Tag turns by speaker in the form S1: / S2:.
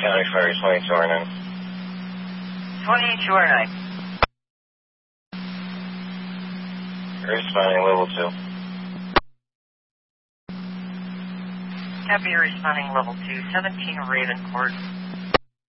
S1: County Fire 22R9.
S2: 22R9.
S1: Responding level 2.
S2: Copy, responding level 2, 17 Raven Court.